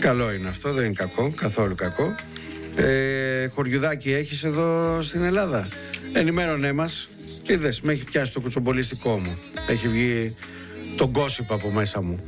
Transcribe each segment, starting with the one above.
Καλό είναι αυτό, δεν είναι κακό, καθόλου κακό. Χωριουδάκι έχεις εδώ στην Ελλάδα? Ενημέρωνέ μας. Είδες, με έχει πιάσει το κουτσομπολιστικό μου. Έχει βγει τον gossip από μέσα μου.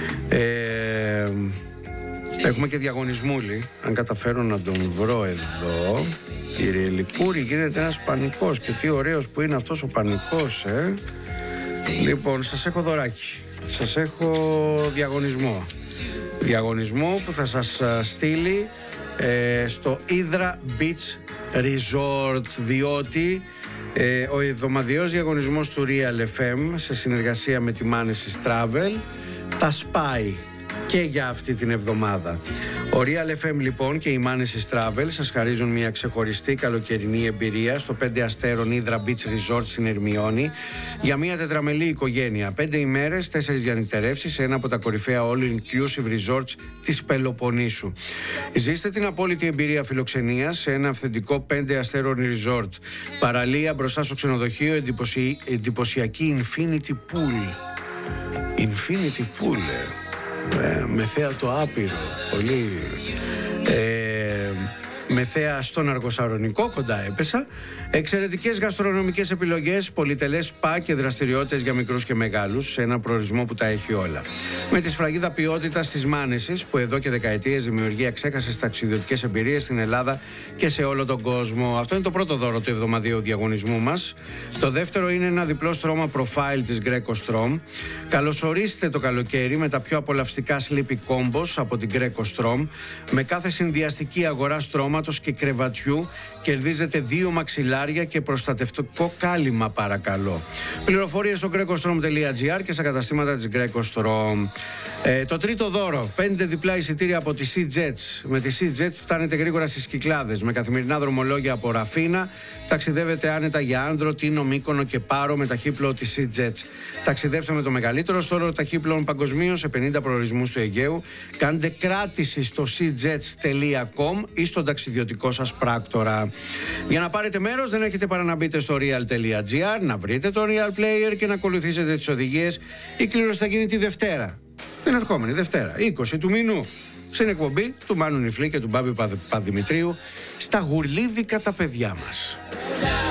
Έχουμε και διαγωνισμούλη. Αν καταφέρω να τον βρω εδώ. Κύριε Λικούρη, γίνεται ένας πανικός. Και τι ωραίος που είναι αυτός ο πανικός, Λοιπόν, σας έχω δωράκι. Σας έχω διαγωνισμό. Διαγωνισμό που θα σας στείλει στο Hydra Beach Resort, διότι ο εβδομαδιαίος διαγωνισμός του Real FM σε συνεργασία με τη Manesis Travel τα σπάει και για αυτή την εβδομάδα. Ο Real FM λοιπόν και η Manesis Travel σας χαρίζουν μια ξεχωριστή καλοκαιρινή εμπειρία στο 5 αστέρων Hydra Beach Resort στην Ερμιώνη για μια τετραμελή οικογένεια. 5 ημέρες, 4 διανυκτερεύσεις σε ένα από τα κορυφαία all-inclusive resorts της Πελοποννήσου. Ζήστε την απόλυτη εμπειρία φιλοξενίας σε ένα αυθεντικό 5 αστέρων resort. Παραλία μπροστά στο ξενοδοχείο, εντυπωσιακή Infinity Pool. Infinity Pool, με θέα το άπειρο. Πολύ με θέα στον Αργοσαρονικό, κοντά έπεσα. Εξαιρετικές γαστρονομικές επιλογές, πολυτελές σπα και δραστηριότητες για μικρούς και μεγάλους σε ένα προορισμό που τα έχει όλα. Με τη σφραγίδα ποιότητας της Manesis, που εδώ και δεκαετίες δημιουργεί αξέχαστες ταξιδιωτικές εμπειρίες στην Ελλάδα και σε όλο τον κόσμο. Αυτό είναι το πρώτο δώρο του εβδομαδίου διαγωνισμού μας. Το δεύτερο είναι ένα διπλό στρώμα profile της Greco Strom. Καλωσορίστε το καλοκαίρι με τα πιο απολαυστικά sleepy combos από την Greco Strom. Με κάθε συνδυαστική αγορά στρώματος και κρεβατιού κερδίζετε 2 μαξιλάρια και προστατευτικό κάλυμα, παρακαλώ. Πληροφορίες στο grecostrom.gr και στα καταστήματα της Greco Strom. Το τρίτο δώρο, 5 διπλά εισιτήρια από τη Sea Jets. Με τη Sea Jets φτάνετε γρήγορα στις Κυκλάδες. Με καθημερινά δρομολόγια από Ραφίνα, ταξιδεύετε άνετα για Άνδρο, Τίνο, Μύκονο και Πάρο με ταχύπλοο τη Sea Jets. Ταξιδεύστε με το μεγαλύτερο στόλο ταχύπλοων παγκοσμίως σε 50 προορισμούς του Αιγαίου. Κάντε κράτηση στο seajets.com ή στον ταξιδιωτικό σας πράκτορα. Για να πάρετε μέρος δεν έχετε παρά να μπείτε στο real.gr, να βρείτε το Real Player και να ακολουθήσετε τις οδηγίες. Η κλήρωση θα γίνει τη Δευτέρα. Την ερχόμενη Δευτέρα, 20 του μηνού. Στην εκπομπή του Μάνου Νιφλή και του Μπάμπη Παδημητρίου στα γουρλίδικα τα παιδιά μας.